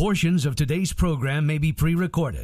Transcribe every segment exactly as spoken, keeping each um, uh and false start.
Portions of today's program may be pre-recorded.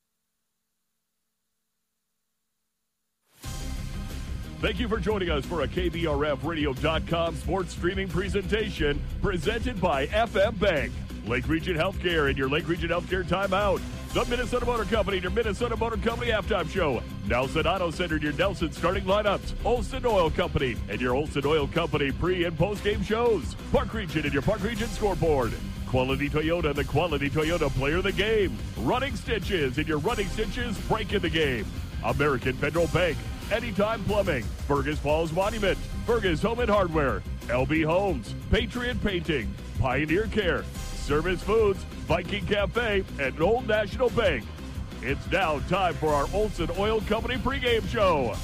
Thank you for joining us for a K B R F radio dot com sports streaming presentation presented by F M Bank, Lake Region Healthcare, and your Lake Region Healthcare timeout. The Minnesota Motor Company and your Minnesota Motor Company halftime show. Nelson Auto Center and your Nelson starting lineups. Olson Oil Company and your Olson Oil Company pre- and post-game shows. Park Region and your Park Region scoreboard. Quality Toyota and the Quality Toyota player of the game. Running Stitches and your Running Stitches break in the game. American Federal Bank. Anytime Plumbing. Fergus Falls Monument. Fergus Home and Hardware. L B Homes. Patriot Painting. Pioneer Care. Service Foods, Viking Cafe, and Old National Bank. It's now time for our Olson Oil Company pregame show.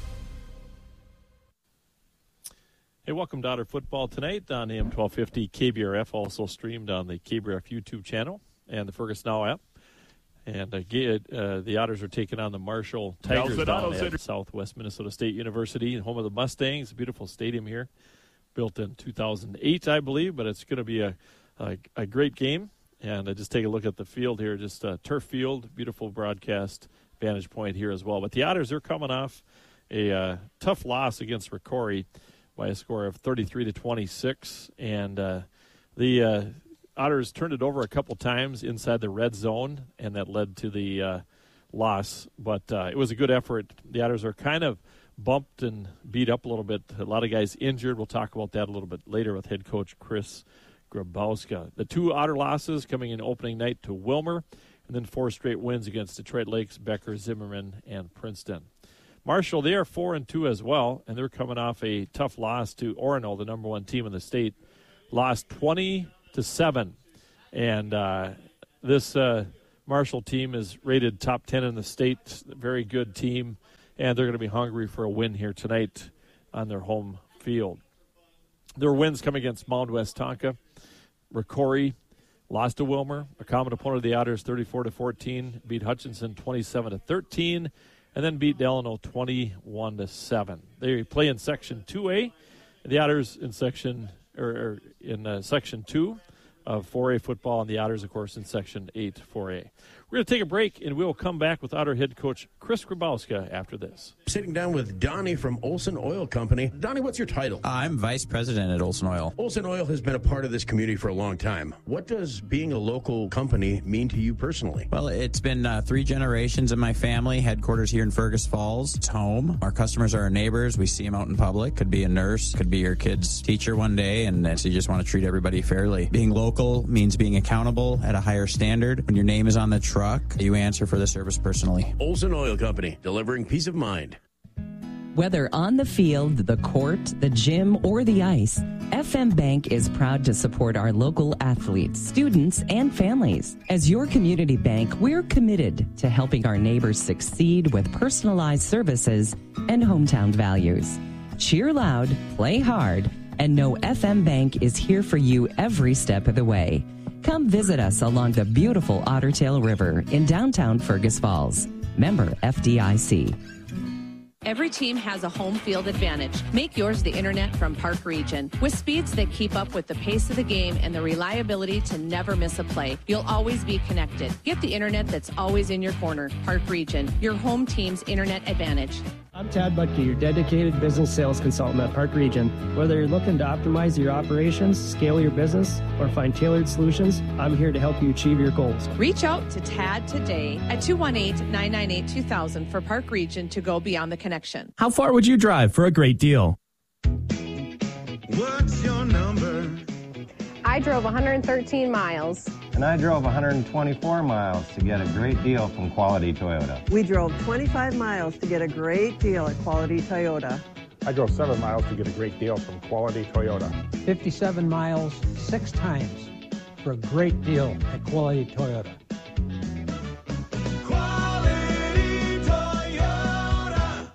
Hey, welcome to Otter Football tonight on A M twelve fifty K B R F, also streamed on the K B R F YouTube channel and the Fergus Now app. And uh, uh, the Otters are taking on the Marshall Tigers down at Southwest Minnesota State University, home of the Mustangs. Beautiful stadium here, built in two thousand eight, I believe, but it's going to be a A, a great game, and uh, just take a look at the field here, just a turf field, beautiful broadcast vantage point here as well. But the Otters are coming off a uh, tough loss against Ricori by a score of thirty-three to twenty-six, and uh, the uh, Otters turned it over a couple times inside the red zone, and that led to the uh, loss. But uh, it was a good effort. The Otters are kind of bumped and beat up a little bit. A lot of guys injured. We'll talk about that a little bit later with head coach Chris Grabowska. The two Otter losses coming in opening night to Wilmer, and then four straight wins against Detroit Lakes, Becker, Zimmerman, and Princeton. Marshall, they are four and two as well, and they're coming off a tough loss to Orono, the number one team in the state. Lost twenty to seven, and uh, this uh, Marshall team is rated top ten in the state. Very good team, and they're going to be hungry for a win here tonight on their home field. Their wins come against Mound West Tonka, Ricori, lost to Wilmer, a common opponent of the Otters, thirty-four to fourteen, beat Hutchinson twenty-seven to thirteen, and then beat Delano twenty-one to seven. They play in Section two A, and the Otters in Section or, or in uh, Section two of four A football, and the Otters, of course, in Section eight four A. We're going to take a break, and we'll come back with Otter head coach Chris Grabowska after this. Sitting down with Donnie from Olson Oil Company. Donnie, what's your title? Uh, I'm vice president at Olson Oil. Olson Oil has been a part of this community for a long time. What does being a local company mean to you personally? Well, it's been uh, three generations in my family, headquarters here in Fergus Falls. It's home. Our customers are our neighbors. We see them out in public. Could be a nurse, could be your kid's teacher one day, and so you just want to treat everybody fairly. Being local means being accountable at a higher standard. When your name is on the truck, you answer for the service personally. Olson Oil Company, delivering peace of mind. Whether on the field, the court, the gym, or the ice, F M Bank is proud to support our local athletes, students, and families. As your community bank, we're committed to helping our neighbors succeed with personalized services and hometown values. Cheer loud, play hard, and know F M Bank is here for you every step of the way. Come visit us along the beautiful Ottertail River in downtown Fergus Falls. Member F D I C. Every team has a home field advantage. Make yours the internet from Park Region. With speeds that keep up with the pace of the game and the reliability to never miss a play, you'll always be connected. Get the internet that's always in your corner. Park Region, your home team's internet advantage. I'm Tad Butke, your dedicated business sales consultant at Park Region. Whether you're looking to optimize your operations, scale your business, or find tailored solutions, I'm here to help you achieve your goals. Reach out to Tad today at two one eight, nine nine eight, two thousand for Park Region to go beyond the connection. How far would you drive for a great deal? What's your number? I drove one hundred thirteen miles. And I drove one hundred twenty-four miles to get a great deal from Quality Toyota. We drove twenty-five miles to get a great deal at Quality Toyota. I drove seven miles to get a great deal from Quality Toyota. fifty-seven miles, six times for a great deal at Quality Toyota. Quality Toyota.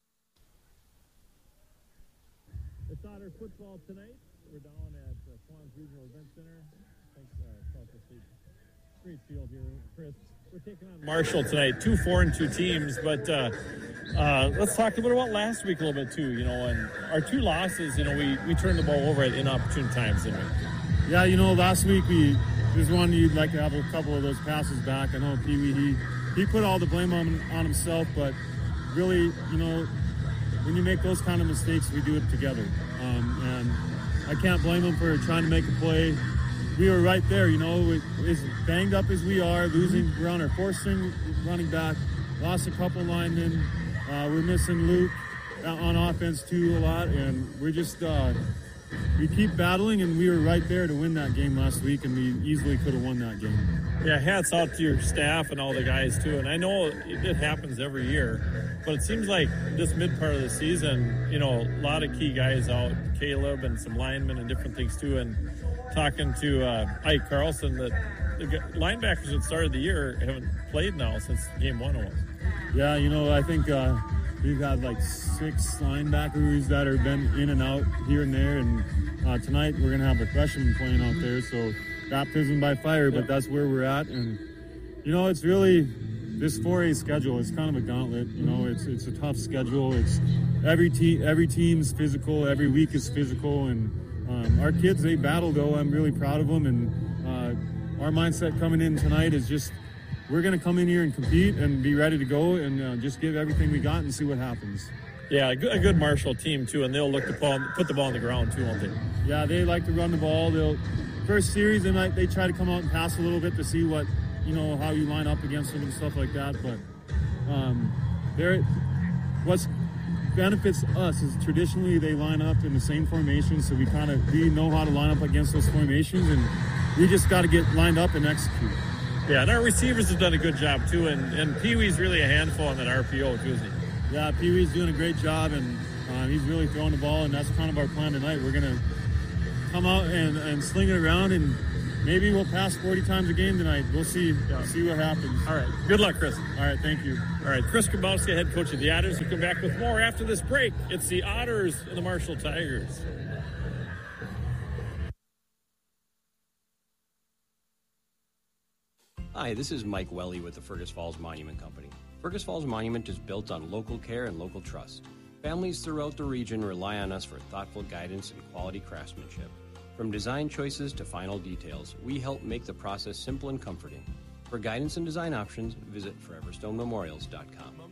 It's Otter football tonight. We're down at uh, Swans Regional Event Center. Thanks, uh, Southwest State. Great field here, Chris. We're taking on Marshall tonight. Two four and two teams, but uh, uh, let's talk a little about last week a little bit too. You know, and our two losses. You know, we, we turned the ball over at inopportune times, didn't we? Yeah, you know, last week we There's one you'd like to have a couple of those passes back. I know Pee Wee, he, he put all the blame on, on himself, but really, you know, when you make those kind of mistakes, we do it together. Um, and I can't blame him for trying to make a play. We were right there, you know, as banged up as we are, losing, we're on our fourth string running back, lost a couple linemen. Uh, we're missing Luke on offense too a lot, and we're just, uh, we keep battling, and we were right there to win that game last week, and we easily could have won that game. Yeah, hats out to your staff and all the guys too. And I know it, it happens every year, but it seems like this mid part of the season, you know, a lot of key guys out, Caleb and some linemen and different things too. And talking to uh, Ike Carlson, that the linebackers that started the year haven't played now since game one almost. Yeah, you know, I think uh, we've had like six linebackers that have been in and out here and there, and uh, tonight we're going to have a freshman playing out there, so baptism by fire, but that's where we're at. And, you know, it's really this four A schedule. It's kind of a gauntlet. You know, it's it's a tough schedule. It's every, te- every team's physical. Every week is physical, and um, our kids, they battle, though. I'm really proud of them, and uh, our mindset coming in tonight is just we're going to come in here and compete and be ready to go and uh, just give everything we got and see what happens. Yeah, a good, a good Marshall team, too, and they'll look to ball, put the ball on the ground, too, won't they? Yeah, they like to run the ball. They'll first series, they might they try to come out and pass a little bit to see what, you know, how you line up against them and stuff like that. But um, they're, what's benefits us is traditionally they line up in the same formation, so we kind of we know how to line up against those formations, and we just got to get lined up and execute. Yeah, and our receivers have done a good job, too, and, and Pee Wee's really a handful on that R P O, too, isn't he? Yeah, Pee Wee's doing a great job, and uh, he's really throwing the ball, and that's kind of our plan tonight. We're going to come out and, and sling it around, and maybe we'll pass forty times a game tonight. We'll see yeah. see what happens. All right. Good luck, Chris. All right, thank you. All right, Chris Grabowski, head coach of the Otters. We'll come back with more after this break. It's the Otters and the Marshall Tigers. Hi, this is Mike Welly with the Fergus Falls Monument Company. Fergus Falls Monument is built on local care and local trust. Families throughout the region rely on us for thoughtful guidance and quality craftsmanship. From design choices to final details, we help make the process simple and comforting. For guidance and design options, visit forever stone memorials dot com.